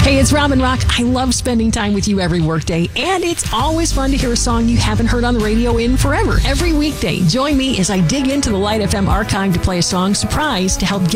Hey, it's Robin Rock. I love spending time with you every workday, and it's always fun to hear a song you haven't heard on the radio in forever. Every weekday, join me as I dig into the Light FM archive to play a song surprise to help